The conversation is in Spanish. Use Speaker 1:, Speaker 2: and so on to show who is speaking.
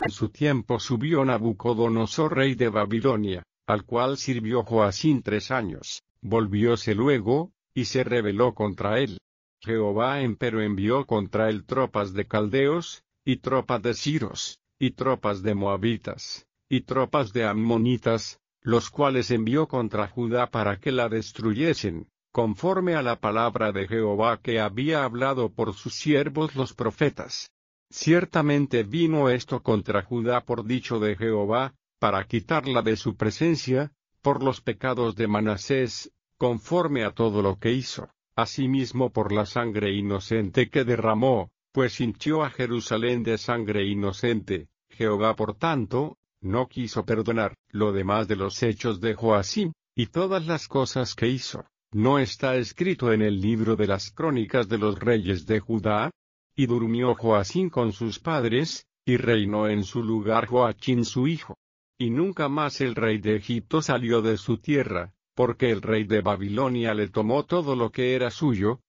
Speaker 1: En su tiempo subió Nabucodonosor rey de Babilonia, al cual sirvió Joacín 3 años, volvióse luego, y se rebeló contra él. Jehová empero envió contra él tropas de caldeos, y tropas de siros, y tropas de moabitas, y tropas de ammonitas, los cuales envió contra Judá para que la destruyesen, conforme a la palabra de Jehová que había hablado por sus siervos los profetas. Ciertamente vino esto contra Judá por dicho de Jehová, para quitarla de su presencia, por los pecados de Manasés, conforme a todo lo que hizo, asimismo por la sangre inocente que derramó, pues hinchió a Jerusalén de sangre inocente. Jehová por tanto, no quiso perdonar. Lo demás de los hechos de Joacim, y todas las cosas que hizo, ¿no está escrito en el libro de las crónicas de los reyes de Judá? Y durmió Joacim con sus padres, y reinó en su lugar Joachn su hijo. Y nunca más el rey de Egipto salió de su tierra, porque el rey de Babilonia le tomó todo lo que era suyo,